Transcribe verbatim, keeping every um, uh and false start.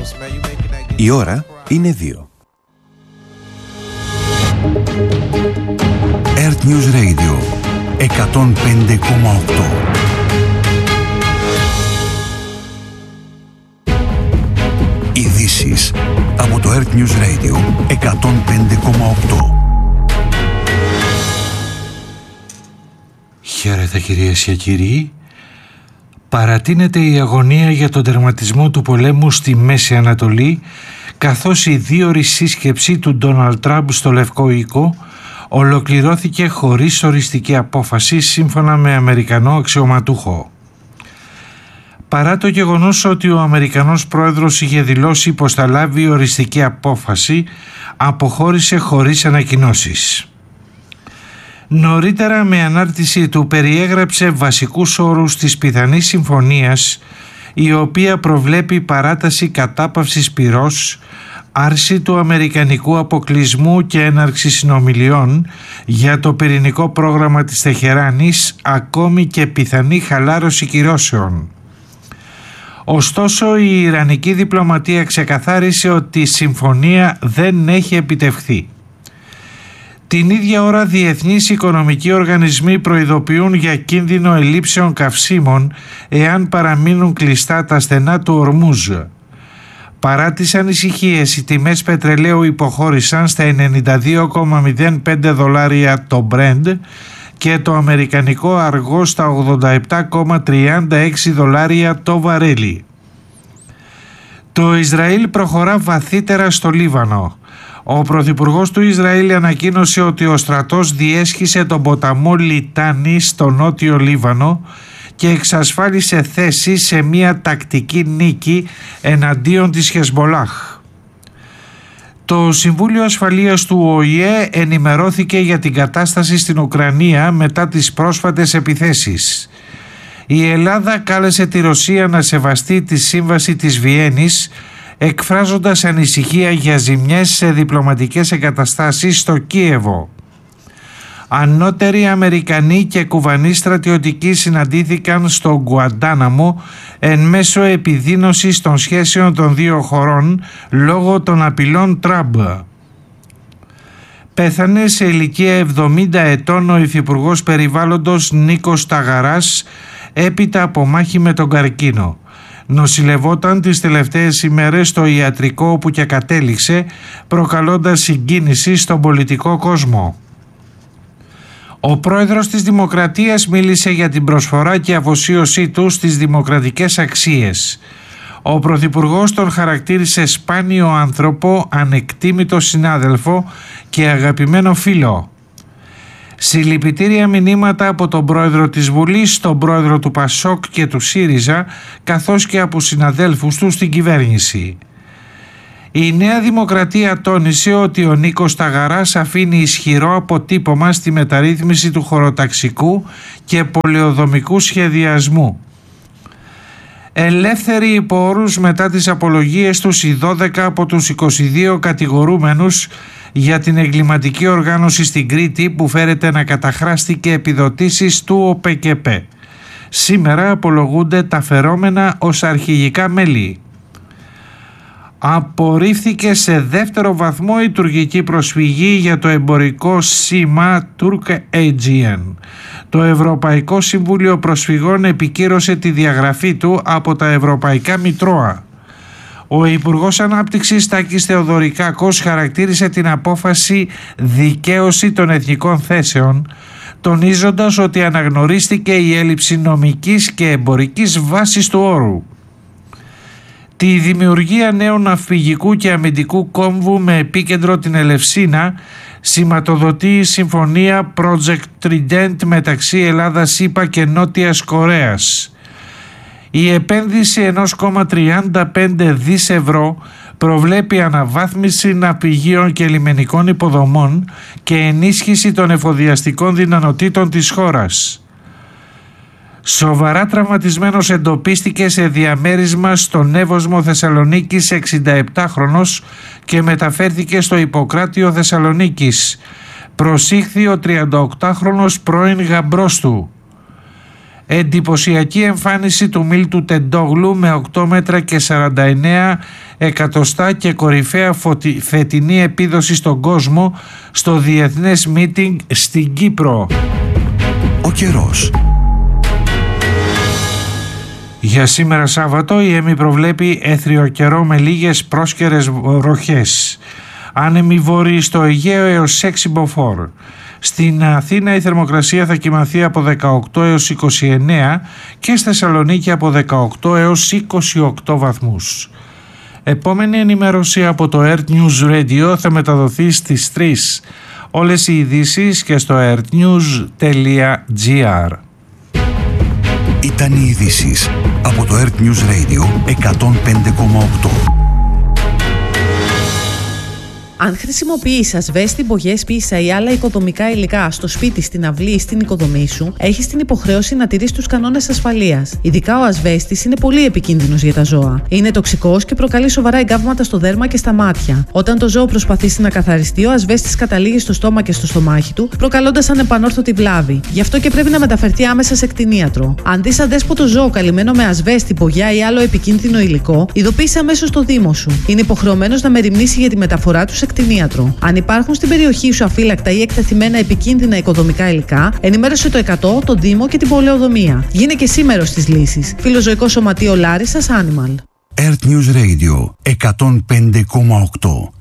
Η ώρα είναι δύο. Earth News Radio εκατόν πέντε κόμμα οκτώ. Ειδήσεις από το Earth News Radio εκατόν πέντε κόμμα οκτώ. Χαίρετε κυρίες και κύριοι. Παρατείνεται η αγωνία για τον τερματισμό του πολέμου στη Μέση Ανατολή, καθώς η δίωρη σύσκεψη του Ντόναλντ Τραμπ στο Λευκό Οίκο ολοκληρώθηκε χωρίς οριστική απόφαση σύμφωνα με Αμερικανό αξιωματούχο. Παρά το γεγονός ότι ο Αμερικανός πρόεδρος είχε δηλώσει πως θα λάβει οριστική απόφαση, αποχώρησε χωρίς ανακοινώσεις. Νωρίτερα με ανάρτηση του περιέγραψε βασικούς όρους της πιθανής συμφωνίας, η οποία προβλέπει παράταση κατάπαυσης πυρός, άρση του αμερικανικού αποκλεισμού και έναρξη συνομιλιών για το πυρηνικό πρόγραμμα της Τεχεράνης, ακόμη και πιθανή χαλάρωση κυρώσεων. Ωστόσο, η Ιρανική διπλωματία ξεκαθάρισε ότι η συμφωνία δεν έχει επιτευχθεί. Την ίδια ώρα, διεθνείς οικονομικοί οργανισμοί προειδοποιούν για κίνδυνο ελλείψεων καυσίμων εάν παραμείνουν κλειστά τα στενά του Ορμούζ. Παρά τις ανησυχίες, οι τιμές πετρελαίου υποχώρησαν στα ενενήντα δύο κόμμα μηδέν πέντε δολάρια το Brent και το αμερικανικό αργό στα ογδόντα επτά κόμμα τριάντα έξι δολάρια το βαρέλι. Το Ισραήλ προχωρά βαθύτερα στο Λίβανο. Ο πρωθυπουργός του Ισραήλ ανακοίνωσε ότι ο στρατός διέσχισε τον ποταμό Λιτάνη στο νότιο Λίβανο και εξασφάλισε θέση σε μια τακτική νίκη εναντίον της Χεσμολάχ. Το Συμβούλιο Ασφαλείας του Ο Η Ε ενημερώθηκε για την κατάσταση στην Ουκρανία μετά τις πρόσφατες επιθέσεις. Η Ελλάδα κάλεσε τη Ρωσία να σεβαστεί τη Σύμβαση της Βιέννης, εκφράζοντας ανησυχία για ζημιές σε διπλωματικές εγκαταστάσεις στο Κίεβο. Ανώτεροι Αμερικανοί και Κουβανοί στρατιωτικοί συναντήθηκαν στο Γκουαντάναμο εν μέσω επιδείνωσης των σχέσεων των δύο χωρών λόγω των απειλών Τραμπ. Πέθανε σε ηλικία εβδομήντα ετών ο Υφυπουργός Περιβάλλοντος Νίκος Ταγαράς έπειτα από μάχη με τον καρκίνο. Νοσηλευόταν τις τελευταίες ημέρες στο ιατρικό όπου και κατέληξε, προκαλώντας συγκίνηση στον πολιτικό κόσμο. Ο πρόεδρος της Δημοκρατίας μίλησε για την προσφορά και αφοσίωσή του στις δημοκρατικές αξίες. Ο πρωθυπουργός τον χαρακτήρισε σπάνιο άνθρωπο, ανεκτήμητο συνάδελφο και αγαπημένο φίλο. Συλληπιτήρια μηνύματα από τον πρόεδρο της Βουλής, τον πρόεδρο του Πασόκ και του ΣΥΡΙΖΑ, καθώς και από συναδέλφους του στην κυβέρνηση. Η Νέα Δημοκρατία τόνισε ότι ο Νίκος Ταγαράς αφήνει ισχυρό αποτύπωμα στη μεταρρύθμιση του χωροταξικού και πολεοδομικού σχεδιασμού. Ελεύθεροι υπό όρους μετά τις απολογίες τους οι δώδεκα από τους είκοσι δύο κατηγορούμενους για την εγκληματική οργάνωση στην Κρήτη που φέρεται να καταχράστηκε επιδοτήσεις του Ο Πε Κε Πε. Σήμερα απολογούνται τα φερόμενα ως αρχηγικά μέλη. Απορρίφθηκε σε δεύτερο βαθμό η τουρκική προσφυγή για το εμπορικό σήμα Turk Aegean. Το Ευρωπαϊκό Συμβούλιο Προσφυγών επικύρωσε τη διαγραφή του από τα Ευρωπαϊκά Μητρώα. Ο Υπουργός Ανάπτυξης Τάκης Θεοδωρικάκος χαρακτήρισε την απόφαση δικαίωση των εθνικών θέσεων, τονίζοντας ότι αναγνωρίστηκε η έλλειψη νομικής και εμπορικής βάσης του όρου. Τη δημιουργία νέου ναυπηγικού και αμυντικού κόμβου με επίκεντρο την Ελευσίνα σηματοδοτεί η συμφωνία Project Trident μεταξύ Ελλάδας, ΗΠΑ και Νότιας Κορέας. Η επένδυση ενός κόμμα τριάντα πέντε δις ευρώ προβλέπει αναβάθμιση ναυπηγείων και λιμενικών υποδομών και ενίσχυση των εφοδιαστικών δυνατοτήτων της χώρας. Σοβαρά τραυματισμένος εντοπίστηκε σε διαμέρισμα στον Εύωσμο Θεσσαλονίκης εξήντα επτάχρονος και μεταφέρθηκε στο Ιπποκράτιο Θεσσαλονίκης. Προσήχθη ο τριανταοκτάχρονος πρώην γαμπρός του. Εντυπωσιακή εμφάνιση του Μίλτου Τεντόγλου με οκτώ μέτρα και σαράντα εννέα εκατοστά και κορυφαία φωτι... φετινή επίδοση στον κόσμο στο διεθνές μίτινγκ στην Κύπρο. Ο καιρός. Για σήμερα Σάββατο η ΕΜΗ προβλέπει έθριο καιρό με λίγες πρόσκαιρες βροχές. Άνεμοι βόρειοι στο Αιγαίο έως έξι μποφόρ. Στην Αθήνα η θερμοκρασία θα κυμανθεί από δεκαοκτώ έως είκοσι εννέα και στη Θεσσαλονίκη από δεκαοκτώ έως είκοσι οκτώ βαθμούς. Επόμενη ενημέρωση από το Earth News Radio θα μεταδοθεί στις τρεις. Όλες οι ειδήσεις και στο earthnews τελεία gr. Ήταν οι ειδήσεις από το Earth News Radio εκατόν πέντε κόμμα οκτώ. Αν χρησιμοποιείς ασβέστη, μπογιές, πίσα ή άλλα οικοδομικά υλικά στο σπίτι, στην αυλή ή στην οικοδομή σου, έχεις την υποχρέωση να τηρείς τους κανόνες ασφαλείας. Ειδικά ο ασβέστης είναι πολύ επικίνδυνος για τα ζώα. Είναι τοξικός και προκαλεί σοβαρά εγκάβματα στο δέρμα και στα μάτια. Όταν το ζώο προσπαθήσει να καθαριστεί, ο ασβέστης καταλήγει στο στόμα και στο στομάχι του, προκαλώντας ανεπανόρθωτη βλάβη. Γι' αυτό και πρέπει να μεταφερθεί άμεσα σε κτηνίατρο. Αν δεις αδέσποτο ζώο καλυμμένο με ασβέστη, μπογιά ή άλλο επικίνδυνο υλικό, ειδοποίησε αμέσως το Δήμο σου. Είναι υποχρεωμένος να μεριμνήσει για τη μεταφορά του σε κτηνίατρο. Αν υπάρχουν στην περιοχή σου αφύλακτα ή εκτεθειμένα επικίνδυνα οικοδομικά υλικά, ενημέρωσε το εκατό, το Δήμο και την Πολεοδομία. Γίνε και σήμερα στις λύσεις. Φιλοζωικό Σωματείο Λάρισσας Animal. Earth News Radio εκατόν πέντε κόμμα οκτώ.